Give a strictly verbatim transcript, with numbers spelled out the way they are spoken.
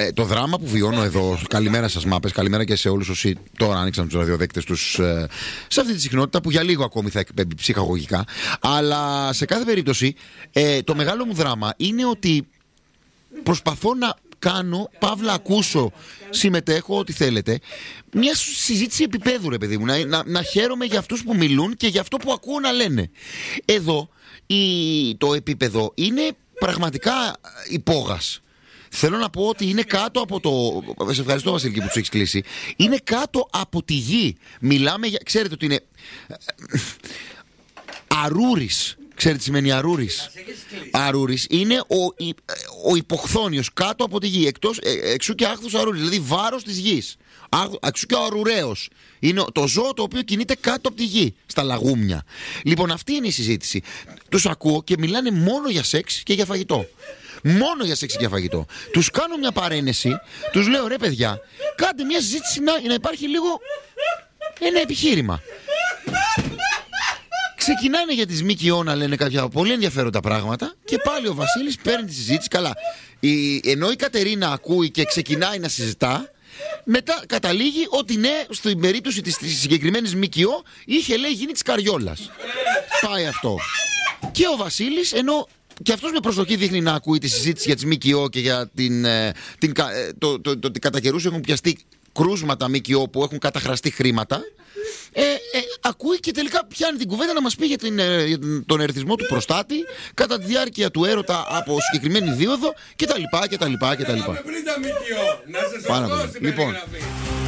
ε, το δράμα που βιώνω εδώ. Καλημέρα σας, μάπες. Καλημέρα και σε όλους όσοι τώρα άνοιξαν τους ραδιοδέκτες τους ε, σε αυτή τη συχνότητα που για λίγο ακόμη θα εκπέμπει ψυχαγωγικά. Αλλά σε κάθε περίπτωση, ε, το μεγάλο μου δράμα είναι ότι προσπαθώ να κάνω, παύλα ακούσω, συμμετέχω, ό,τι θέλετε, μια συζήτηση επίπεδου, ρε παιδί μου. Να, να, να χαίρομαι για αυτούς που μιλούν και για αυτό που ακούω να λένε. Εδώ η, το επίπεδο είναι πραγματικά υπόγας. Θέλω να πω ότι είναι κάτω από το. Σε ευχαριστώ, Βασιλική, που του έχει κλείσει. Είναι κάτω από τη γη. Μιλάμε για. Ξέρετε ότι είναι. Αρούρης. Ξέρετε τι σημαίνει αρούρης? Αρούρης είναι ο, ο υποχθόνιος κάτω από τη γη. Εκτός, ε, εξού και άχθος αρούρης, δηλαδή βάρος της γης. Εξού και ο αρουραίος. Είναι το ζώο το οποίο κινείται κάτω από τη γη, στα λαγούμια. Λοιπόν, αυτή είναι η συζήτηση. Τους ακούω και μιλάνε μόνο για σεξ και για φαγητό. Μόνο για σεξ και για φαγητό. Τους κάνω μια παρένεση, τους λέω ρε παιδιά, κάντε μια συζήτηση να, να υπάρχει λίγο ένα επιχείρημα. Ξεκινάνε για τις ΜΚΟ να λένε κάποια πολύ ενδιαφέροντα πράγματα και πάλι ο Βασίλης παίρνει τη συζήτηση. Καλά. Η, ενώ η Κατερίνα ακούει και ξεκινάει να συζητά, μετά καταλήγει ότι ναι, στην περίπτωση της, της συγκεκριμένης ΜΚΟ είχε λέει γίνει της καριόλας. Πάει αυτό. Και ο Βασίλης, ενώ και αυτός με προσοχή δείχνει να ακούει τη συζήτηση για τις ΜΚΟ και για την, την, το, το, το ότι κατά καιρούς έχουν πιαστεί κρούσματα ΜΚΟ που έχουν καταχραστεί χρήματα. Ε, ε, ακούει και τελικά πιάνει την κουβέντα να μας πει για, την, ε, για τον ερεθισμό του προστάτη κατά τη διάρκεια του έρωτα από συγκεκριμένη δίωδο κτλ. κτλ, κτλ. Να σε σωστό στην περιγραφή.